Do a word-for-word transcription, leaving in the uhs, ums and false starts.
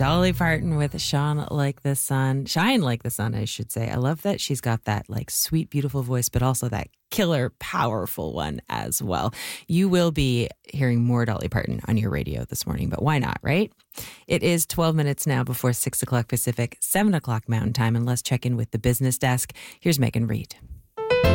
Dolly Parton with Shine Like the Sun. Shine Like the Sun, I should say. I love that she's got that like sweet, beautiful voice, but also that killer, powerful one as well. You will be hearing more Dolly Parton on your radio this morning, but why not, right? It is twelve minutes now before six o'clock Pacific, seven o'clock Mountain Time, and let's check in with the business desk. Here's Megan Reed.